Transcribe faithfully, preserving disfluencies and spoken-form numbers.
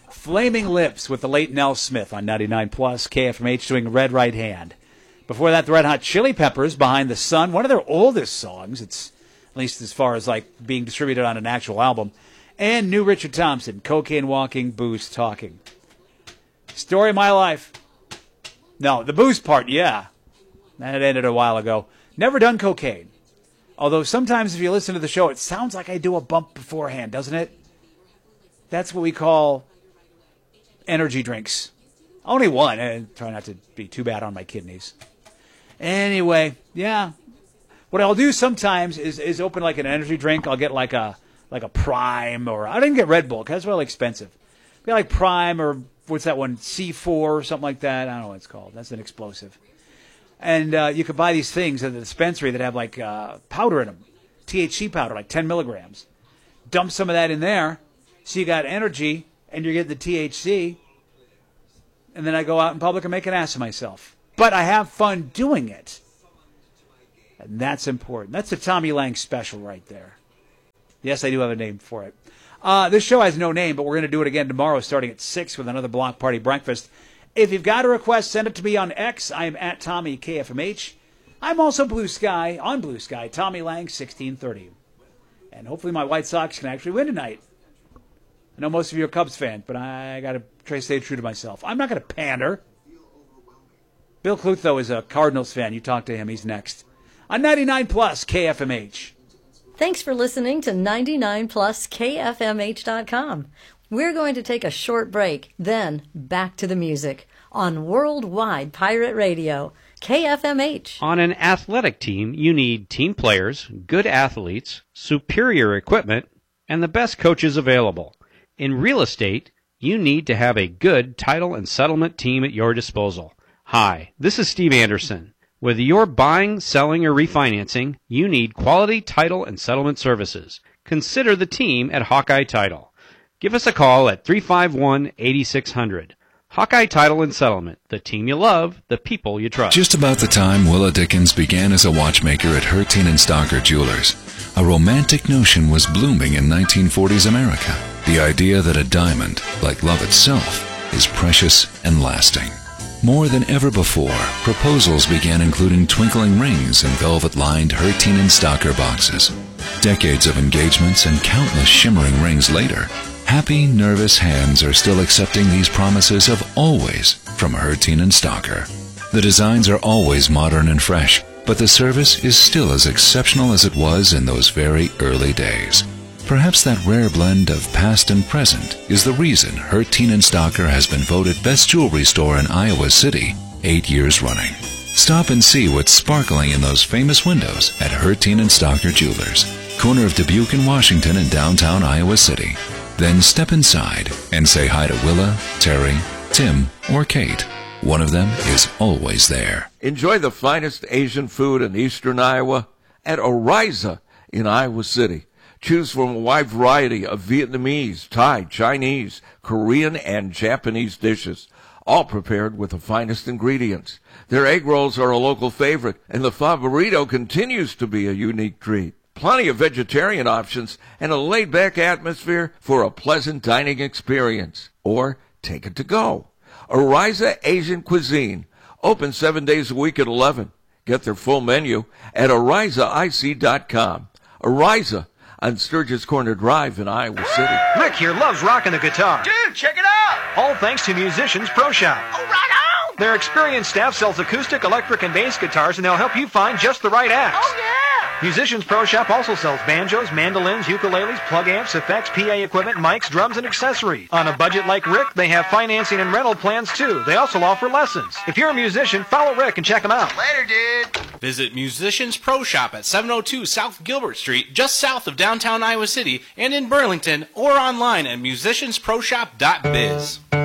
Flaming Lips with the late Nell Smith on ninety-nine plus K F M H doing Red Right Hand. Before that, the Red Hot Chili Peppers, Behind the Sun, one of their oldest songs. It's at least as far as like being distributed on an actual album. And New Richard Thompson, Cocaine Walking, Booze Talking. Story of my life. No, the booze part, yeah. That ended a while ago. Never done cocaine. Although sometimes if you listen to the show, it sounds like I do a bump beforehand, doesn't it? That's what we call energy drinks. Only one. And try not to be too bad on my kidneys. Anyway, yeah. What I'll do sometimes is, is open like an energy drink. I'll get like a like a Prime, or I didn't get Red Bull because that's really expensive. Get like Prime, or what's that one, C four or something like that. I don't know what it's called. That's an explosive. And uh, you could buy these things at the dispensary that have like uh, powder in them, T H C powder, like ten milligrams. Dump some of that in there, so you got energy, and you get the T H C. And then I go out in public and make an ass of myself. But I have fun doing it. And that's important. That's the Tommy Lang special right there. Yes, I do have a name for it. Uh, this show has no name, but we're going to do it again tomorrow starting at six with another Block Party Breakfast. If you've got a request, send it to me on X. I am at Tommy K F M H. I'm also Blue Sky, on Blue Sky, Tommy Lang, sixteen thirty. And hopefully my White Sox can actually win tonight. I know most of you are Cubs fans, but I got to try to stay true to myself. I'm not going to pander. Bill Cluth, though, is a Cardinals fan. You talk to him. He's next. On ninety-nine plus K F M H. Thanks for listening to ninety-nine plus K F M H dot com. We're going to take a short break, then back to the music on Worldwide Pirate Radio, K F M H. On an athletic team, you need team players, good athletes, superior equipment, and the best coaches available. In real estate, you need to have a good title and settlement team at your disposal. Hi, this is Steve Anderson. Whether you're buying, selling, or refinancing, you need quality title and settlement services. Consider the team at Hawkeye Title. Give us a call at three five one, eight six zero zero. Hawkeye Title and Settlement, the team you love, the people you trust. Just about the time Willa Dickens began as a watchmaker at Herteen and Stocker Jewelers, a romantic notion was blooming in nineteen forties America. The idea that a diamond, like love itself, is precious and lasting. More than ever before, proposals began including twinkling rings and velvet-lined Herteen and Stocker boxes. Decades of engagements and countless shimmering rings later, happy, nervous hands are still accepting these promises of always from Herteen and Stocker. The designs are always modern and fresh, but the service is still as exceptional as it was in those very early days. Perhaps that rare blend of past and present is the reason Herteen and Stocker has been voted best jewelry store in Iowa City eight years running. Stop and see what's sparkling in those famous windows at Herteen and Stocker Jewelers, corner of Dubuque and Washington in downtown Iowa City. Then step inside and say hi to Willa, Terry, Tim, or Kate. One of them is always there. Enjoy the finest Asian food in eastern Iowa at Oriza in Iowa City. Choose from a wide variety of Vietnamese, Thai, Chinese, Korean, and Japanese dishes, all prepared with the finest ingredients. Their egg rolls are a local favorite, and the pho burrito continues to be a unique treat. Plenty of vegetarian options and a laid-back atmosphere for a pleasant dining experience. Or take it to go. Oriza Asian Cuisine, open seven days a week at eleven. Get their full menu at oriza I C dot com. Oriza on Sturgis Corner Drive in Iowa City. Rick here loves rocking the guitar. Dude, check it out! All thanks to Musicians Pro Shop. Oh, right on! Their experienced staff sells acoustic, electric, and bass guitars, and they'll help you find just the right axe. Oh, yeah! Musicians Pro Shop also sells banjos, mandolins, ukuleles, plug amps, effects, P A equipment, mics, drums, and accessories. On a budget like Rick, they have financing and rental plans, too. They also offer lessons. If you're a musician, follow Rick and check them out. Later, dude! Visit Musicians Pro Shop at seven oh two South Gilbert Street, just south of downtown Iowa City, and in Burlington, or online at musicians pro shop dot biz.